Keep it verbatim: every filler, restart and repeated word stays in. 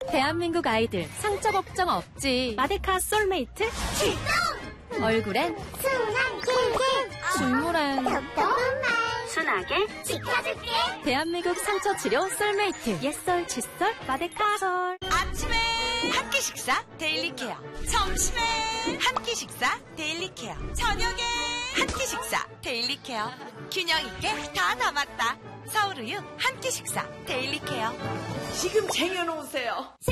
대한민국 아이들 상처 걱정 없지. 마데카 솔메이트 출동! 얼굴엔 순한 킬킬 중물엔 똑똑한 말 순하게 지켜줄게. 대한민국 상처 치료 솔메이트. 옛설 칫솔 마데카 솔. 아침에 한 끼 식사 데일리 케어, 점심에 한 끼 식사 데일리 케어, 저녁에 한 끼 식사 데일리 케어. 균형 있게 다 담았다. 서울우유 한 끼 식사 데일리 케어. 지금 쟁여놓으세요.